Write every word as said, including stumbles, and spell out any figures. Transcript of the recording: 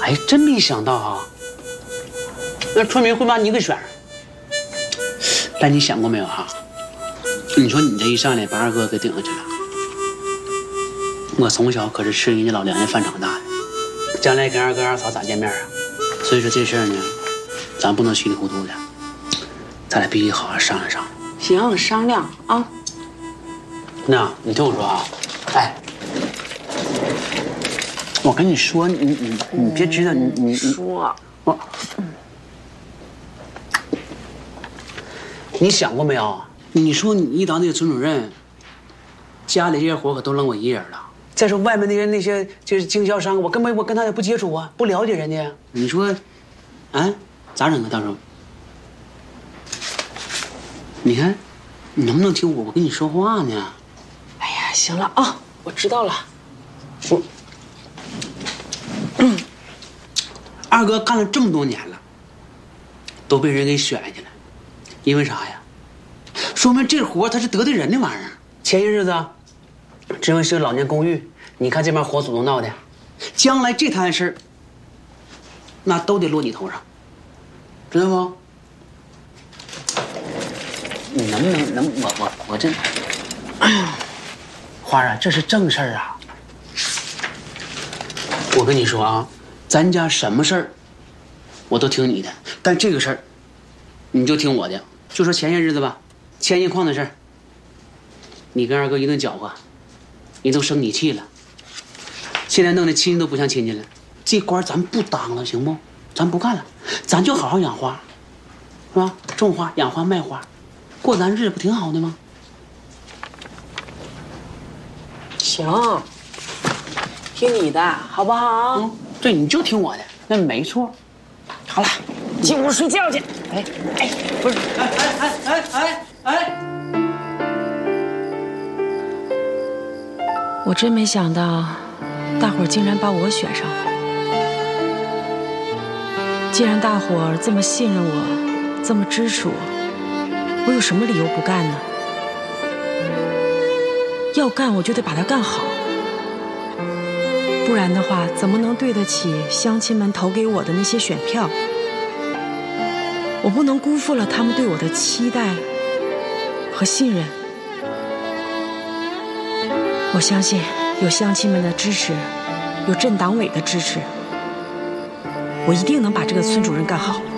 哎，真没想到啊，那村民会把你给选上。但你想过没有哈？你说你这一上来把二哥给顶上去了，我从小可是吃人家老梁家饭长大的，将来跟二哥二嫂咋见面啊？所以说这事儿呢，咱不能稀里糊涂的，咱俩必须好好商量商量。 行，商量啊。 那你听我说啊，哎，我跟你说，你你你别知道，你你你说我，你想过没有？你说你一当那个村主任，家里这些活可都扔我一人了。再说外面那些那些就是经销商，我根本我跟他也不接触啊，不了解人家。你说，啊，咋整啊？到时候，你看，你能不能听我我跟你说话呢？ 哎呀，行了啊，我知道了。 我，嗯，二哥干了这么多年了，都被人给选下去了，因为啥呀？说明这活他是得罪人的玩意儿。前些日子，这位是个老年公寓，你看这帮火祖宗闹的，将来这摊事儿，那都得落你头上，知道不？你能不能能我我我这，哎呀，花儿啊，这是正事儿啊。我跟你说啊，咱家什么事儿，我都听你的，但这个事儿，你就听我的。就说前些日子吧，千叶矿的事儿，你跟二哥一顿搅和，你都生你气了，现在弄得亲戚都不像亲戚了，这官咱不当了，行不？咱不干了，咱就好好养花，是吧？种花、养花、卖花，过咱日子不挺好的吗？ 行，听你的，好不好？ 嗯，对，你就听我的，那没错。 好了，进屋睡觉去。 哎哎，不是，哎哎哎哎哎哎！ 我真没想到，大伙儿竟然把我选上了。既然大伙儿这么信任我，这么支持我，我有什么理由不干呢？要干我就得把它干好，不然的话，怎么能对得起乡亲们投给我的那些选票？我不能辜负了他们对我的期待和信任。我相信有乡亲们的支持，有镇党委的支持，我一定能把这个村主任干好。